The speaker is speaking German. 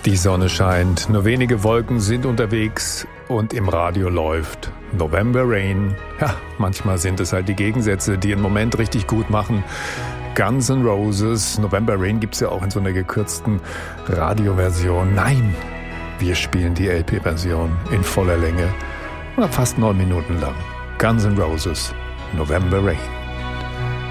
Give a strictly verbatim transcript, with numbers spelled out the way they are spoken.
Die Sonne scheint, nur wenige Wolken sind unterwegs und im Radio läuft November Rain. Ja, manchmal sind es halt die Gegensätze, die einen Moment richtig gut machen. Guns N' Roses, November Rain gibt's ja auch in so einer gekürzten Radioversion. Nein, wir spielen die L P-Version in voller Länge, fast neun Minuten lang. Guns N' Roses, November Rain.